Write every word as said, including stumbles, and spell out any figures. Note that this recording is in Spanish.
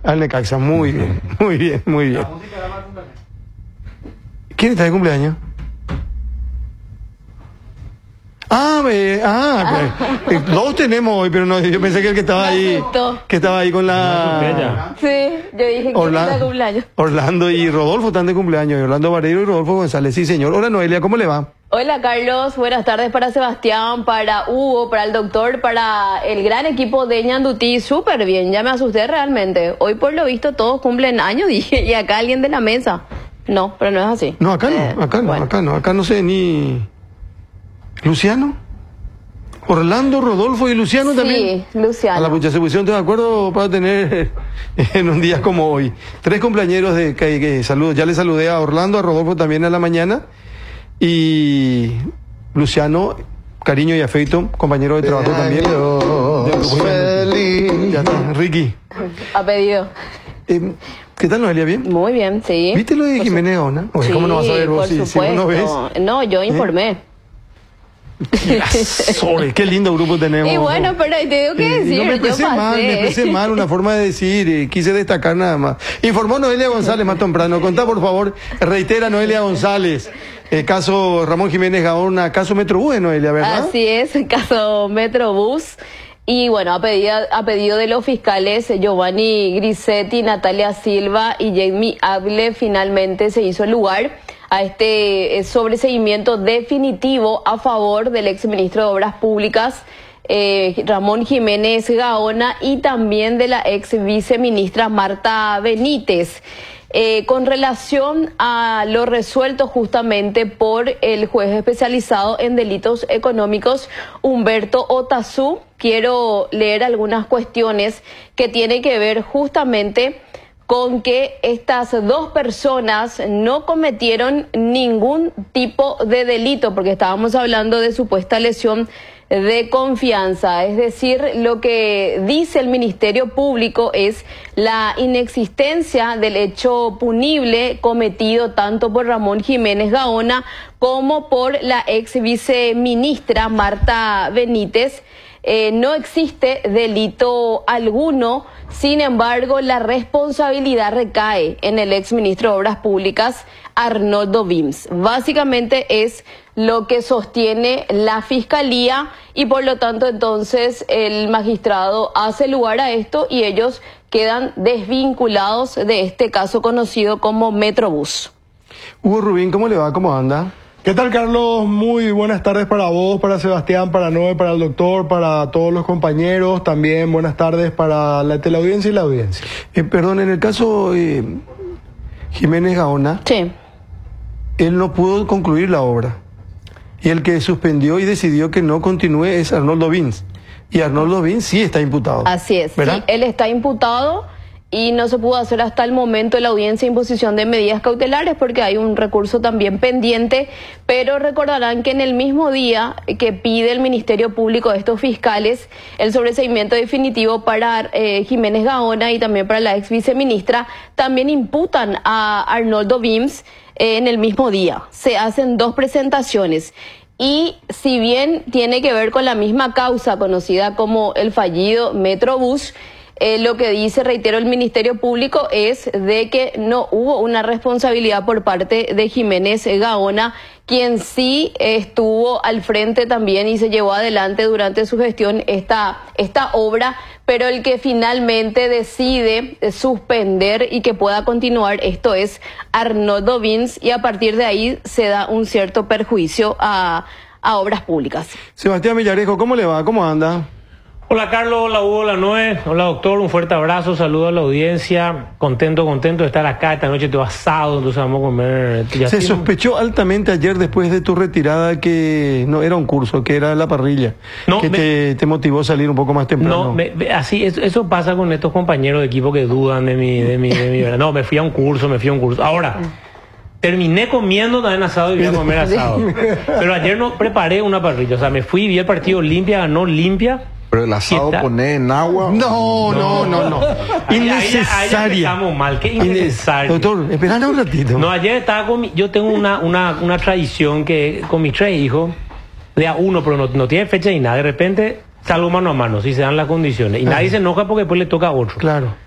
Al Necaxa, muy bien, muy bien, muy bien. ¿Quién está de cumpleaños? Ah, eh, ah, eh, dos tenemos hoy, pero no, yo pensé que el que estaba ahí, que estaba ahí con la... Sí, yo dije que Orlando, está de cumpleaños. Orlando y Rodolfo están de cumpleaños, Orlando Barreiro y Rodolfo González, sí señor. Hola Noelia, ¿cómo le va? Hola Carlos, buenas tardes para Sebastián, para Hugo, para el doctor, para el gran equipo de Ñandutí, súper bien, ya me asusté realmente. Hoy por lo visto todos cumplen años, dije, y acá alguien de la mesa. No, pero no es así. No, acá eh, no, acá no, bueno. acá no, acá no sé ni... ¿Luciano? Orlando, Rodolfo y Luciano sí, también. Sí, Luciano. A la pucha se pusieron de acuerdo para tener en un día como hoy. Tres compañeros de que, que saludo. Ya le saludé a Orlando, a Rodolfo también a la mañana. Y Luciano, cariño y afecto, compañero de trabajo también. Feliz. Ya está, Ricky. Ha pedido. Eh, ¿Qué tal, Noelia? ¿Bien? Muy bien, sí. ¿Viste lo de Por Jiménez Gaona? Oye, sí, ¿cómo no vas a ver vos por si, si vos no ves? No, yo informé. Sobre, qué lindo grupo tenemos. Y bueno, pero te digo que Eh, decir, no me yo expresé pasé. mal, me expresé mal, una forma de decir, eh, quise destacar nada más. Informó Noelia González más temprano. Contá, por favor, reitera Noelia González. El caso Ramón Jiménez Gaona, caso Metrobús de Noelia, ¿verdad? Así es, el caso Metrobús. Y bueno, a pedido, a pedido de los fiscales Giovanni Grisetti, Natalia Silva y Jamie Able, finalmente se hizo lugar a este sobreseguimiento definitivo a favor del exministro de Obras Públicas, eh, Ramón Jiménez Gaona, y también de la ex viceministra Marta Benítez. Eh, con relación a lo resuelto justamente por el juez especializado en delitos económicos, Humberto Otazú, quiero leer algunas cuestiones que tienen que ver justamente con que estas dos personas no cometieron ningún tipo de delito, porque estábamos hablando de supuesta lesión de confianza. Es decir, lo que dice el Ministerio Público es la inexistencia del hecho punible cometido tanto por Ramón Jiménez Gaona como por la ex viceministra Marta Benítez. Eh, no existe delito alguno, sin embargo, la responsabilidad recae en el exministro de Obras Públicas, Arnoldo Wims. Básicamente es lo que sostiene la Fiscalía y por lo tanto entonces el magistrado hace lugar a esto y ellos quedan desvinculados de este caso conocido como Metrobús. Hugo Rubín, ¿cómo le va? ¿Cómo anda? ¿Qué tal, Carlos? Muy buenas tardes para vos, para Sebastián, para Noé, para el doctor, para todos los compañeros. También buenas tardes para la teleaudiencia y la audiencia. Eh, perdón, en el caso eh, Jiménez Gaona, Sí. él no pudo concluir la obra. Y el que suspendió y decidió que no continúe es Arnoldo Wims. Y Arnoldo Wims sí está imputado. Así es, ¿verdad? sí, él está imputado y no se pudo hacer hasta el momento la audiencia de imposición de medidas cautelares porque hay un recurso también pendiente, pero recordarán que en el mismo día que pide el Ministerio Público de estos fiscales el sobreseimiento definitivo para eh, Jiménez Gaona y también para la ex viceministra, también imputan a Arnoldo Wims eh, en el mismo día. Se hacen dos presentaciones. Y si bien tiene que ver con la misma causa conocida como el fallido Metrobús, Eh, lo que dice, reitero, el Ministerio Público es de que no hubo una responsabilidad por parte de Jiménez Gaona, quien sí estuvo al frente también y se llevó adelante durante su gestión esta, esta obra, pero el que finalmente decide suspender y que pueda continuar, esto es Arnoldo Wims, y a partir de ahí se da un cierto perjuicio a, a obras públicas. Sebastián Villarejo, ¿cómo le va? ¿Cómo anda? Hola Carlos, hola Hugo, hola Noé, hola doctor, un fuerte abrazo, saludo a la audiencia, contento, contento de estar acá, esta noche tengo asado, entonces vamos a comer. Ya Se tiene... sospechó altamente ayer después de tu retirada que no era un curso, que era la parrilla, no, que me... te, te motivó a salir un poco más temprano. No, me, así, eso, eso pasa con estos compañeros de equipo que dudan de mi, de mi, de mi, no, me fui a un curso, me fui a un curso. Ahora, terminé comiendo también asado y voy a comer asado. Pero ayer no preparé una parrilla, o sea, me fui, vi el partido Olimpia, ganó Olimpia. Pero el asado pone en agua. No, no, no, no. Innecesaria. Estamos mal, qué innecesario. Doctor, esperad un ratito. No, ayer estaba con mi, yo tengo una, una, una tradición que con mis tres hijos, de a uno, pero no, no tiene fecha ni nada. De repente salgo mano a mano, si se dan las condiciones. Y nadie se enoja porque después le toca a otro. Claro.